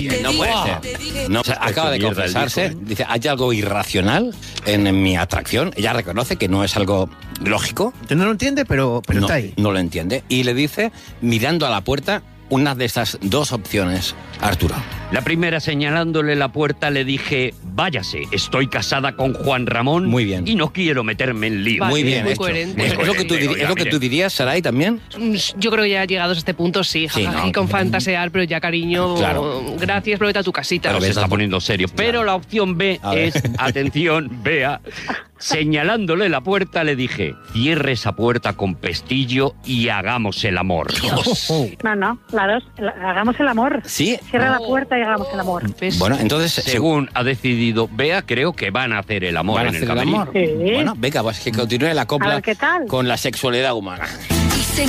No puede ser. No, o sea, acaba de confesarse. Dice, hay algo irracional en mi atracción. Ella reconoce que no es algo lógico. No lo entiende, pero No, está ahí. no lo entiende. Y le dice, mirando a la puerta, una de estas dos opciones, Arturo. La primera, señalándole la puerta, le dije, váyase, estoy casada con Juan Ramón. Muy bien. Y no quiero meterme en lío. Muy bien muy hecho. coherente. Es lo que tú, Oiga, es lo que tú dirías, Saray, también. Yo creo que ya llegados a este punto, sí. Sí, jajaja, ¿no? y con fantasear, pero ya, cariño, Claro. gracias, pero vete a tu casita. Pero Se ves está a tu- poniendo serio. Pero la opción B A ver. es, atención, Bea, señalándole la puerta, le dije, cierre esa puerta con pestillo y hagamos el amor. No, claro, hagamos el amor. Sí. Cierra la puerta y hagamos el amor. ¿Ves? Bueno, entonces, Según ha decidido Bea, creo que van a hacer el amor ¿van a en el hacer el camerino. amor? Sí. Bueno, venga, pues que continúe la A copla ver, ¿qué tal? con la sexualidad humana.